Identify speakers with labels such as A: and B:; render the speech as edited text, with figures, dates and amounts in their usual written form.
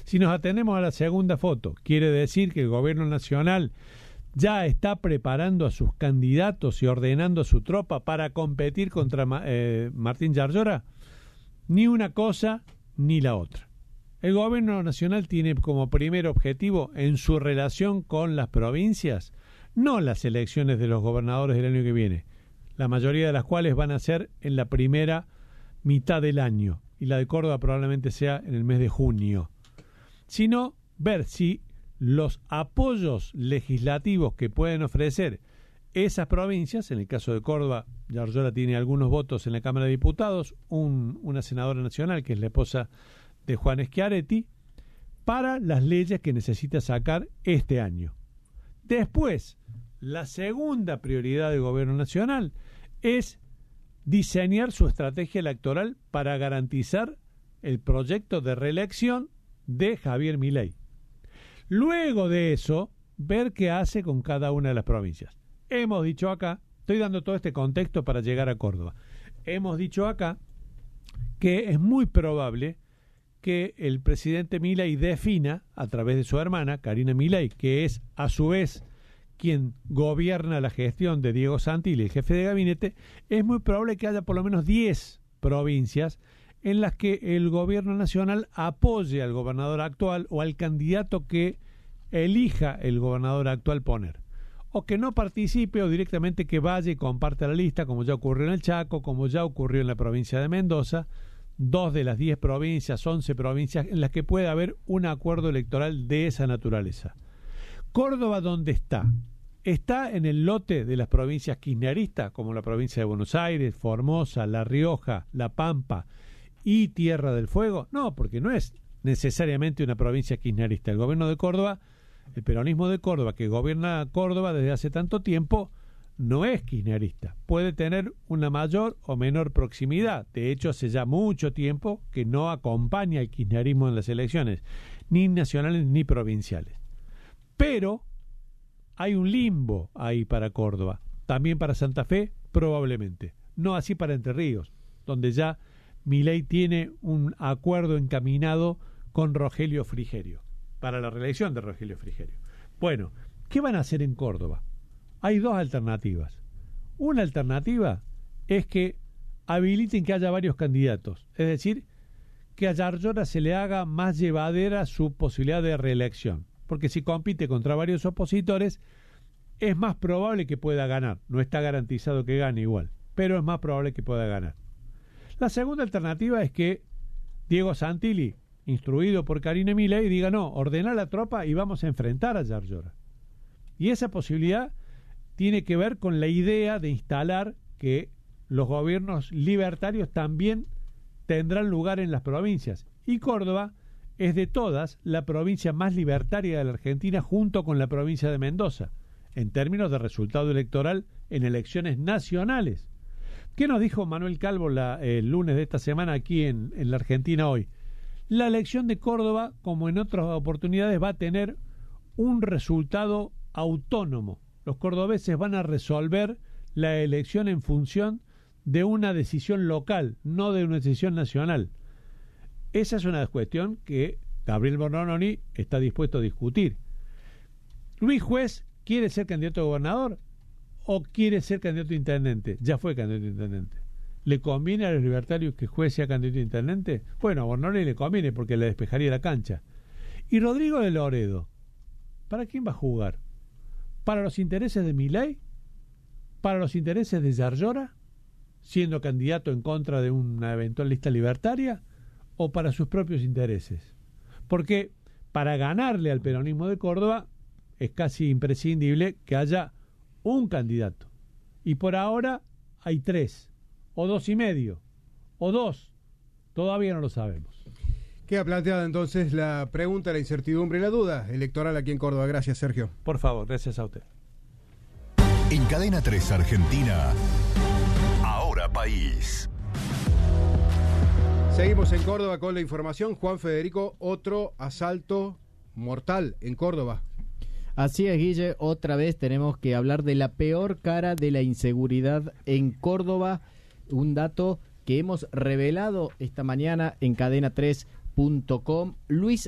A: Si nos atenemos a la segunda foto, quiere decir que el gobierno nacional ya está preparando a sus candidatos y ordenando a su tropa para competir contra Martín Yarlora. Ni una cosa ni la otra. El gobierno nacional tiene como primer objetivo en su relación con las provincias, no las elecciones de los gobernadores del año que viene, la mayoría de las cuales van a ser en la primera mitad del año, y la de Córdoba probablemente sea en el mes de junio, sino ver si los apoyos legislativos que pueden ofrecer esas provincias, en el caso de Córdoba, Yarlora tiene algunos votos en la Cámara de Diputados, una senadora nacional que es la esposa de Juan Schiaretti, para las leyes que necesita sacar este año. Después, la segunda prioridad del gobierno nacional es diseñar su estrategia electoral para garantizar el proyecto de reelección de Javier Milei. Luego de eso, ver qué hace con cada una de las provincias. Hemos dicho acá, estoy dando todo este contexto para llegar a Córdoba, hemos dicho acá que es muy probable que el presidente Milei defina, a través de su hermana, Karina Milei, que es a su vez quien gobierna la gestión de Diego Santilli, el jefe de gabinete, es muy probable que haya por lo menos 10 provincias en las que el gobierno nacional apoye al gobernador actual o al candidato que elija el gobernador actual poner. O que no participe o directamente que vaya y comparta la lista, como ya ocurrió en el Chaco, como ya ocurrió en la provincia de Mendoza, 2 de las 10 provincias, 11 provincias en las que puede haber un acuerdo electoral de esa naturaleza. Córdoba, ¿dónde está? ¿Está en el lote de las provincias kirchneristas, como la provincia de Buenos Aires, Formosa, La Rioja, La Pampa y Tierra del Fuego? No, porque no es necesariamente una provincia kirchnerista. El gobierno de Córdoba, el peronismo de Córdoba, que gobierna Córdoba desde hace tanto tiempo, no es kirchnerista. Puede tener una mayor o menor proximidad. De hecho, hace ya mucho tiempo que no acompaña el kirchnerismo en las elecciones, ni nacionales ni provinciales. Pero hay un limbo ahí para Córdoba. También para Santa Fe, probablemente. No así para Entre Ríos, donde ya Milei tiene un acuerdo encaminado con Rogelio Frigerio, para la reelección de Rogelio Frigerio. Bueno, ¿qué van a hacer en Córdoba? Hay 2 alternativas. Una alternativa es que habiliten que haya varios candidatos, es decir, que a Yarlora se le haga más llevadera su posibilidad de reelección, porque si compite contra varios opositores es más probable que pueda ganar. No está garantizado que gane igual, pero es más probable que pueda ganar. La segunda alternativa es que Diego Santilli, instruido por Karina Milei, diga: no, ordena la tropa y vamos a enfrentar a Yarlora. Y esa posibilidad tiene que ver con la idea de instalar que los gobiernos libertarios también tendrán lugar en las provincias. Y Córdoba es de todas la provincia más libertaria de la Argentina, junto con la provincia de Mendoza, en términos de resultado electoral en elecciones nacionales. ¿Qué nos dijo Manuel Calvo el lunes de esta semana aquí en la Argentina Hoy? La elección de Córdoba, como en otras oportunidades, va a tener un resultado autónomo. Los cordobeses van a resolver la elección en función de una decisión local, no de una decisión nacional. Esa es una cuestión que Gabriel Bornoni está dispuesto a discutir. ¿Luis Juez quiere ser candidato a gobernador o quiere ser candidato a intendente? Ya fue candidato a intendente. ¿Le conviene a los libertarios que Juez sea candidato a intendente? Bueno, a Bornoni le conviene porque le despejaría la cancha. ¿Y Rodrigo de Loredo? ¿Para quién va a jugar? ¿Para los intereses de Milei? ¿Para los intereses de Yarlora, siendo candidato en contra de una eventual lista libertaria? ¿O para sus propios intereses? Porque para ganarle al peronismo de Córdoba es casi imprescindible que haya un candidato. Y por ahora hay 3, o 2,5, o 2. Todavía no lo sabemos.
B: Queda planteada entonces la pregunta, la incertidumbre y la duda electoral aquí en Córdoba. Gracias, Sergio.
A: Por favor, gracias a usted.
C: En Cadena 3 Argentina, Ahora País.
B: Seguimos en Córdoba con la información. Juan Federico, otro asalto mortal en Córdoba.
D: Así es, Guille, otra vez tenemos que hablar de la peor cara de la inseguridad en Córdoba, un dato que hemos revelado esta mañana en cadena3.com. Luis